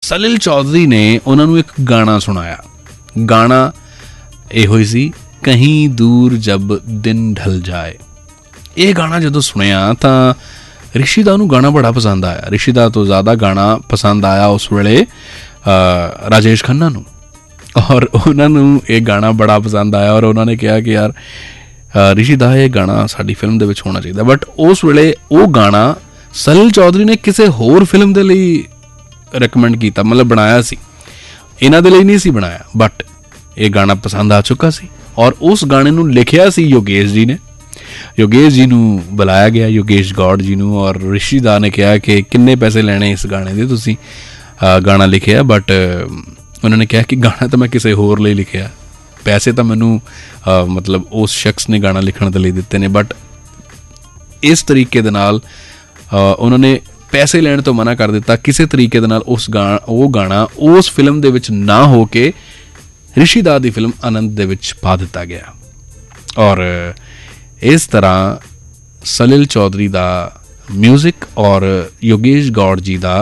सलिल चौधरी ने उन्होंने एक गाना सुनाया। गाना ਇਹੋ ਹੀ ਸੀ, ਕਹੀਂ ਦੂਰ ਜਬ ਦਿਨ ਢਲ ਜਾਏ। ਇਹ ਗਾਣਾ ਜਦੋਂ ਸੁਣਿਆ ਤਾਂ ਰਿਸ਼ੀ ਦਾ ਉਹਨੂੰ ਗਾਣਾ ਬੜਾ ਪਸੰਦ ਆਇਆ। ਰਿਸ਼ੀ ਦਾ ਤੋਂ ਜ਼ਿਆਦਾ ਗਾਣਾ ਪਸੰਦ ਆਇਆ ਉਸ ਵੇਲੇ ਰਾਜੇਸ਼ ਖੰਨਾ ਨੂੰ, ਔਰ ਉਹਨਾਂ ਨੂੰ ਇਹ ਗਾਣਾ ਬੜਾ ਪਸੰਦ ਆਇਆ। ਔਰ ਉਹਨਾਂ ਨੇ ਕਿਹਾ ਕਿ ਯਾਰ ਰਿਸ਼ੀ ਦਾ ਇਹ ਗਾਣਾ ਸਾਡੀ ਫਿਲਮ ਦੇ ਵਿੱਚ ਹੋਣਾ ਚਾਹੀਦਾ। ਬਟ ਉਸ ਵੇਲੇ ਉਹ ਗਾਣਾ ਸਲਿਲ ਚੌਧਰੀ ਨੇ ਕਿਸੇ ਹੋਰ ਫਿਲਮ ਦੇ ਲਈ ਰਿਕਮੈਂਡ ਕੀਤਾ, ਮਤਲਬ ਬਣਾਇਆ ਸੀ, ਇਹਨਾਂ ਦੇ ਲਈ ਨਹੀਂ ਸੀ ਬਣਾਇਆ। ਬਟ ਇਹ ਗਾਣਾ ਪਸੰਦ ਆ ਚੁੱਕਾ ਸੀ ਔਰ ਉਸ ਗਾਣੇ ਨੂੰ ਲਿਖਿਆ ਸੀ ਯੋਗੇਸ਼ ਜੀ ਨੇ। ਯੋਗੇਸ਼ ਜੀ ਨੂੰ ਬੁਲਾਇਆ ਗਿਆ, ਯੋਗੇਸ਼ ਗੌਡ ਜੀ ਨੂੰ, ਔਰ ਰਿਸ਼ੀ ਦਾ ਨੇ ਕਿਹਾ ਕਿ ਕਿੰਨੇ ਪੈਸੇ ਲੈਣੇ ਇਸ ਗਾਣੇ ਦੇ, ਤੁਸੀਂ ਗਾਣਾ ਲਿਖਿਆ। ਬਟ ਉਹਨਾਂ ਨੇ ਕਿਹਾ ਕਿ ਗਾਣਾ ਤਾਂ ਮੈਂ ਕਿਸੇ ਹੋਰ ਲਈ ਲਿਖਿਆ, ਪੈਸੇ ਤਾਂ ਮੈਨੂੰ ਮਤਲਬ ਉਸ ਸ਼ਖਸ ਨੇ ਗਾਣਾ ਲਿਖਣ ਦੇ ਲਈ ਦਿੱਤੇ ਨੇ। ਬਟ ਇਸ ਤਰੀਕੇ ਦੇ ਨਾਲ ਉਹਨਾਂ ਨੇ ਪੈਸੇ ਲੈਣ ਤੋਂ ਮਨਾ ਕਰ ਦਿੱਤਾ। ਕਿਸੇ ਤਰੀਕੇ ਦੇ ਨਾਲ ਉਹ ਗਾਣਾ ਉਸ ਫਿਲਮ ਦੇ ਵਿੱਚ ਨਾ ਹੋ ਕੇ ਰਿਸ਼ੀ ਦਾ ਦੀ ਫਿਲਮ ਆਨੰਦ ਦੇ ਵਿੱਚ ਪਾ ਦਿੱਤਾ ਗਿਆ। ਔਰ ਇਸ ਤਰ੍ਹਾਂ ਸਲਿਲ ਚੌਧਰੀ ਦਾ ਮਿਊਜ਼ਿਕ ਔਰ ਯੋਗੇਸ਼ ਗੌਡ ਜੀ ਦਾ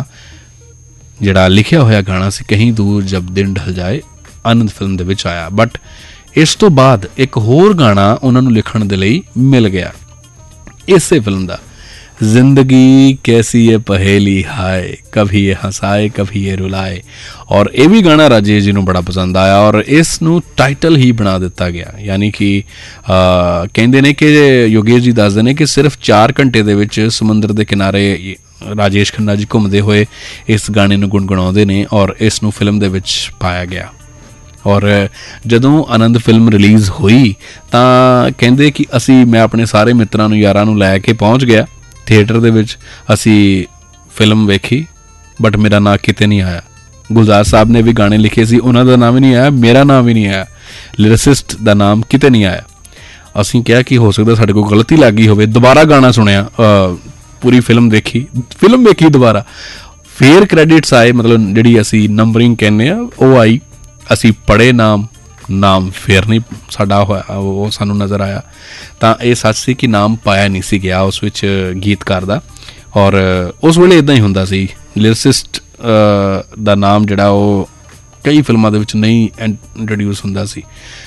ਜਿਹੜਾ ਲਿਖਿਆ ਹੋਇਆ ਗਾਣਾ ਸੀ ਕਹੀਂ ਦੂਰ ਜਬ ਦਿਨ ਢਲ ਜਾਏ, ਆਨੰਦ ਫਿਲਮ ਦੇ ਵਿੱਚ ਆਇਆ। ਬਟ ਇਸ ਤੋਂ ਬਾਅਦ ਇੱਕ ਹੋਰ ਗਾਣਾ ਉਹਨਾਂ ਨੂੰ ਲਿਖਣ ਦੇ ਲਈ ਮਿਲ ਗਿਆ ਇਸੇ ਫਿਲਮ ਦਾ, ਜ਼ਿੰਦਗੀ ਕੈਸੀ ਇਹ ਪਹੇਲੀ ਹਾਏ, ਕਭੀ ਇਹ ਹਸਾਏ ਕਭੀ ਇਹ ਰੁਲਾਏ। ਔਰ ਇਹ ਵੀ ਗਾਣਾ ਰਾਜੇਸ਼ ਜੀ ਨੂੰ ਬੜਾ ਪਸੰਦ ਆਇਆ ਔਰ ਇਸ ਨੂੰ ਟਾਈਟਲ ਹੀ ਬਣਾ ਦਿੱਤਾ ਗਿਆ। ਯਾਨੀ ਕਿ ਕਹਿੰਦੇ ਨੇ ਕਿ ਯੋਗੇਸ਼ ਜੀ ਦੱਸਦੇ ਨੇ ਕਿ ਸਿਰਫ 4 ਘੰਟੇ ਦੇ ਵਿੱਚ ਸਮੁੰਦਰ ਦੇ ਕਿਨਾਰੇ ਰਾਜੇਸ਼ ਖੰਨਾ ਜੀ ਘੁੰਮਦੇ ਹੋਏ ਇਸ ਗਾਣੇ ਨੂੰ ਗੁਣਗੁਣਾਉਂਦੇ ਨੇ ਔਰ ਇਸ ਨੂੰ ਫਿਲਮ ਦੇ ਵਿੱਚ ਪਾਇਆ ਗਿਆ। ਔਰ ਜਦੋਂ ਆਨੰਦ ਫਿਲਮ ਰਿਲੀਜ਼ ਹੋਈ ਤਾਂ ਕਹਿੰਦੇ ਕਿ ਮੈਂ ਆਪਣੇ ਸਾਰੇ ਮਿੱਤਰਾਂ ਨੂੰ, ਯਾਰਾਂ ਨੂੰ ਲੈ ਕੇ ਪਹੁੰਚ ਗਿਆ ਥੀਏਟਰ ਦੇ ਵਿੱਚ। ਅਸੀਂ ਫਿਲਮ ਵੇਖੀ ਬਟ ਮੇਰਾ ਨਾਂ ਕਿਤੇ ਨਹੀਂ ਆਇਆ। ਗੁਲਜ਼ਾਰ ਸਾਹਿਬ ਨੇ ਵੀ ਗਾਣੇ ਲਿਖੇ ਸੀ, ਉਹਨਾਂ ਦਾ ਨਾਮ ਵੀ ਨਹੀਂ ਆਇਆ, ਮੇਰਾ ਨਾਮ ਵੀ ਨਹੀਂ ਆਇਆ, ਲਿਰਿਸਿਸਟ ਦਾ ਨਾਮ ਕਿਤੇ ਨਹੀਂ ਆਇਆ। ਅਸੀਂ ਕਿਹਾ ਕਿ ਹੋ ਸਕਦਾ ਸਾਡੇ ਕੋਲ ਗਲਤੀ ਲੱਗ ਗਈ ਹੋਵੇ। ਦੁਬਾਰਾ ਗਾਣਾ ਸੁਣਿਆ, ਪੂਰੀ ਫਿਲਮ ਵੇਖੀ ਦੁਬਾਰਾ, ਫੇਰ ਕ੍ਰੈਡਿਟਸ ਆਏ, ਮਤਲਬ ਜਿਹੜੀ ਅਸੀਂ ਨੰਬਰਿੰਗ ਕਹਿੰਦੇ ਆ ਉਹ ਆਈ। ਅਸੀਂ ਪੜ੍ਹੇ ਨਾਮ ਫੇਰ ਨਹੀਂ ਸਾਡਾ ਹੋਇਆ, ਉਹ ਸਾਨੂੰ ਨਜ਼ਰ ਆਇਆ। ਤਾਂ ਇਹ ਸੱਚ ਸੀ ਕਿ ਨਾਮ ਪਾਇਆ ਨਹੀਂ ਸੀ ਗਿਆ ਉਸ ਵਿੱਚ ਗੀਤਕਾਰ ਦਾ। ਔਰ ਉਸ ਵੇਲੇ ਇੱਦਾਂ ਹੀ ਹੁੰਦਾ ਸੀ, ਲਿਰਿਸਿਸਟ ਦਾ ਨਾਮ ਜਿਹੜਾ ਉਹ ਕਈ ਫਿਲਮਾਂ ਦੇ ਵਿੱਚ ਨਹੀਂ ਇੰਟਰੋਡਿਊਸ ਹੁੰਦਾ ਸੀ।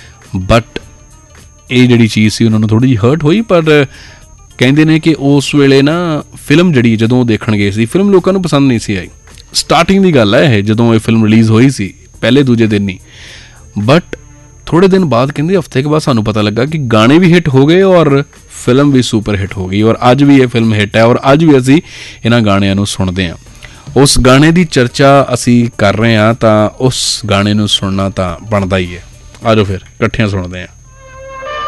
ਬਟ ਇਹ ਜਿਹੜੀ ਚੀਜ਼ ਸੀ ਉਹਨਾਂ ਨੂੰ ਥੋੜ੍ਹੀ ਜਿਹੀ ਹਰਟ ਹੋਈ। ਪਰ ਕਹਿੰਦੇ ਨੇ ਕਿ ਉਸ ਵੇਲੇ ਨਾ ਫਿਲਮ ਜਿਹੜੀ ਜਦੋਂ ਉਹ ਦੇਖਣ ਗਏ ਸੀ, ਫਿਲਮ ਲੋਕਾਂ ਨੂੰ ਪਸੰਦ ਨਹੀਂ ਸੀ ਆਈ। ਸਟਾਰਟਿੰਗ ਦੀ ਗੱਲ ਹੈ ਇਹ, ਜਦੋਂ ਇਹ ਫਿਲਮ ਰਿਲੀਜ਼ ਹੋਈ ਸੀ ਪਹਿਲੇ ਦੂਜੇ ਦਿਨ ਹੀ। ਬਟ ਥੋੜ੍ਹੇ ਦਿਨ ਬਾਅਦ ਕਹਿੰਦੇ ਹਫ਼ਤੇ ਕੇ ਬਾਅਦ ਸਾਨੂੰ ਪਤਾ ਲੱਗਾ ਕਿ ਗਾਣੇ ਵੀ ਹਿੱਟ ਹੋ ਗਏ ਔਰ ਫਿਲਮ ਵੀ ਸੁਪਰ ਹਿੱਟ ਹੋ ਗਈ। ਔਰ ਅੱਜ ਵੀ ਇਹ ਫਿਲਮ ਹਿੱਟ ਹੈ ਔਰ ਅੱਜ ਵੀ ਅਸੀਂ ਇਹਨਾਂ ਗਾਣਿਆਂ ਨੂੰ ਸੁਣਦੇ ਹਾਂ। ਉਸ ਗਾਣੇ ਦੀ ਚਰਚਾ ਅਸੀਂ ਕਰ ਰਹੇ ਹਾਂ ਤਾਂ ਉਸ ਗਾਣੇ ਨੂੰ ਸੁਣਨਾ ਤਾਂ ਬਣਦਾ ਹੀ ਹੈ। ਆ ਜਾਓ ਫਿਰ ਇਕੱਠਿਆਂ ਸੁਣਦੇ ਹਾਂ।